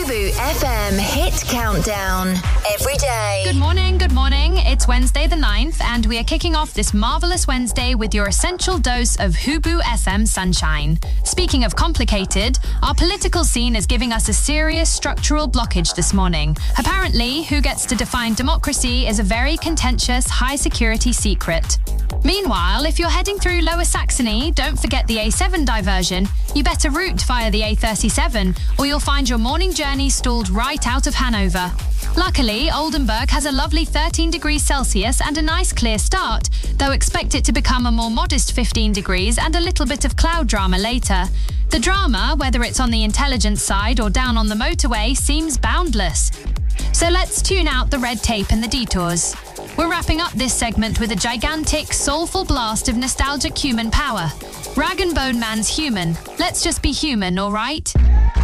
Fubu FM Hit Countdown. Every day. Good morning, good morning. It's Wednesday the 9th, and we are kicking off this marvellous Wednesday with your essential dose of Fubu FM sunshine. Speaking of complicated, our political scene is giving us a serious structural blockage this morning. Apparently, who gets to define democracy is a very contentious, high-security secret. Meanwhile, if you're heading through Lower Saxony, don't forget the A7 diversion. You better route via the A37, or you'll find your morning journey stalled right out of Hanover. Luckily, Oldenburg has a lovely 13 degrees Celsius and a nice clear start, though expect it to become a more modest 15 degrees and a little bit of cloud drama later. The drama, whether it's on the intelligence side or down on the motorway, seems boundless. So let's tune out the red tape and the detours. We're wrapping up this segment with a gigantic, soulful blast of nostalgic human power. Rag and Bone Man's Human. Let's just be human, all right?